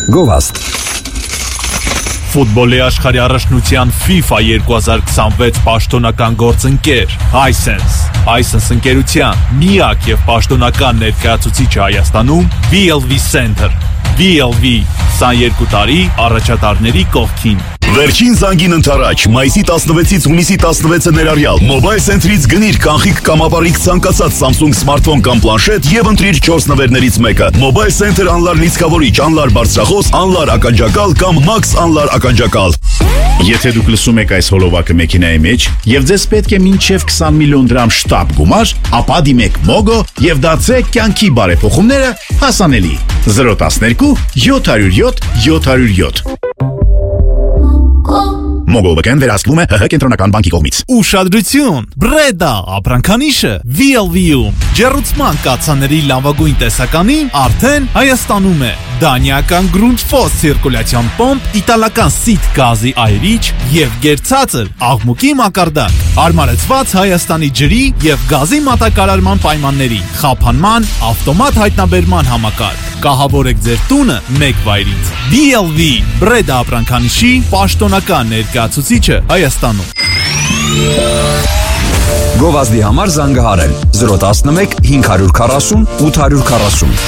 Գովաստ։ Ֆուտբոլի աշխարհի առաջնության FIFA 2026 պաշտոնական գործընկեր Hisense ընկերության միակ եւ պաշտոնական ներկայացուցիչը Հայաստանում BLV Center BLV 22 տարի առաջատարների կողքին Վերջին զանգին ընթരാճ, մայիսի 16-ից հունիսի 16-ը ներառյալ Mobile Center-ից գնիր կանխիկ կամ ապառիկ ցանկացած Samsung սմարթֆոն կամ պլանշետ եւ ընտրիր 4 նվերներից մեկը։ Mobile Center անլար լիցքավորիչ, անլար բարձրախոս, անլար ականջակալ կամ Max անլար ականջակալ։ Եթե դուք լսում եք այս հոլովակը մեքենայի մեջ եւ ձեզ պետք է մինչեւ 20 միլիոն դրամ շտապ գումար, ապա դիմեք Mogo եւ դարձրեք կյանքի բարեփոխումները հասանելի։ 012 707 707 Մոգովական վերահսկվում է ՀՀ կենտրոնական բանկի կողմից։ Ուշադրություն! Բրեդա ապրանքանիշը VLV-ում ջեռուցման կաթսաների լավագույն տեսականին արդեն Հայաստանում է։ Դանիական Grundfos ցիրկուլյացիոն պոմպ, իտալական Sit գազի այրիչ եւ գերցածր աղմուկի մակարդակ։ Հարմարեցված Հայաստանի ջրի եւ գազի մատակարարման պայմանների, խափանման, ավտոմատ հայտնաբերման համակարգ։ Կահավորեք ձեր տունը մեկ վայրից։ BLV Բրեդա ապրանքանիշի պաշտոնական ներկայացուցիչը Հայաստանում։ Գովազդի համար զանգահարել 011 540 840